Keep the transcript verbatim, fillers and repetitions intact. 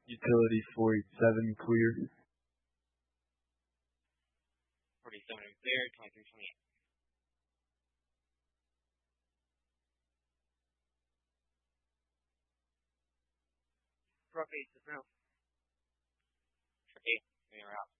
Utility forty-seven clear. forty-seven clear, twenty-three twenty-eight. Truck eight to now. Truck eight, we are out.